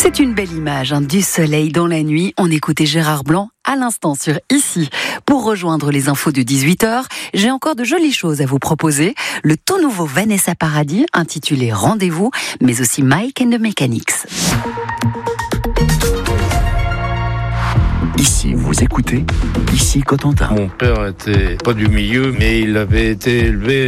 C'est une belle image, du soleil dans la nuit. On écoutait Gérard Blanc à l'instant sur Ici. Pour rejoindre les infos de 18h, j'ai encore de jolies choses à vous proposer. Le tout nouveau Vanessa Paradis, intitulé Rendez-vous, mais aussi Mike and the Mechanics. Ici, vous écoutez Ici Cotentin. Mon père était pas du milieu, mais il avait été élevé